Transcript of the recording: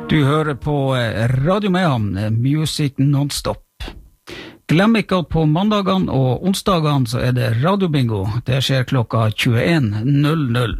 Du hører på Radio Mehamn, Music Non-Stop. Glem ikke at på mandagene og onsdagene så det radiobingo. Det skjer klokka 21.00.